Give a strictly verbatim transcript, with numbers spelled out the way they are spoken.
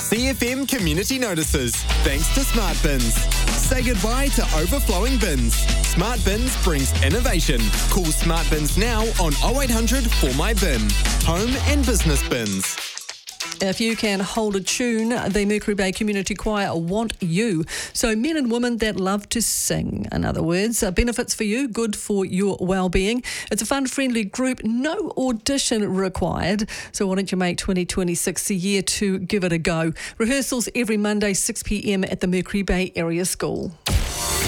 C F M Community Notices, thanks to Smart Bins. Say goodbye to overflowing bins. Smart Bins brings innovation. Call Smart Bins now on oh eight hundred four my bin. Home and business bins. If you can hold a tune, the Mercury Bay Community Choir want you. So men and women that love to sing. In other words, uh, benefits for you, good for your well-being. It's a fun-friendly group, no audition required. So why don't you make twenty twenty-six the year to give it a go? Rehearsals every Monday, six p m at the Mercury Bay Area School.